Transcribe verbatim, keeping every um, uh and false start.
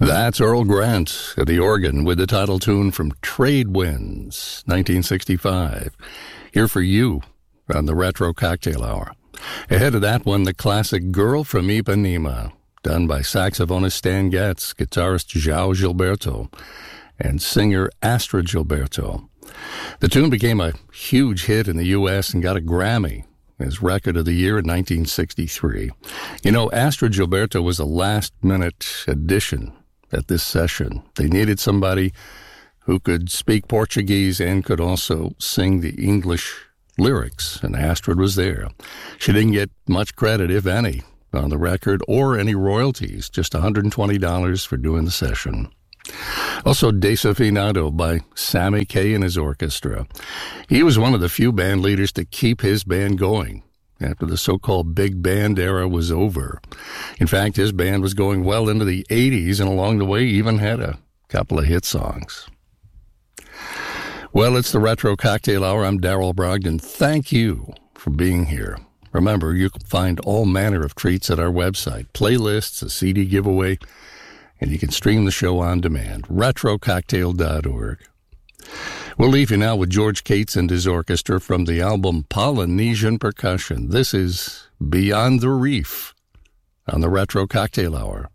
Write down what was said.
That's Earl Grant at the organ with the title tune from Trade Winds, nineteen sixty-five. Here for you on the Retro Cocktail Hour. Ahead of that one, the classic Girl from Ipanema, done by saxophonist Stan Getz, guitarist João Gilberto, and singer Astrud Gilberto. The tune became a huge hit in the U S and got a Grammy as Record of the Year in nineteen sixty-three. You know, Astrud Gilberto was a last-minute addition at this session. They needed somebody who could speak Portuguese and could also sing the English lyrics, and Astrud was there. She didn't get much credit, if any, on the record, or any royalties, just one hundred twenty dollars for doing the session. Also, Desafinado by Sammy Kaye and his orchestra. He was one of the few band leaders to keep his band going after the so-called big band era was over. In fact, his band was going well into the eighties, and along the way even had a couple of hit songs. Well, it's the Retro Cocktail Hour. I'm Darrell Brogdon. Thank you for being here. Remember, you can find all manner of treats at our website, playlists, a C D giveaway, and you can stream the show on demand, retro cocktail dot org. We'll leave you now with George Cates and his orchestra from the album Polynesian Percussion. This is Beyond the Reef on the Retro Cocktail Hour.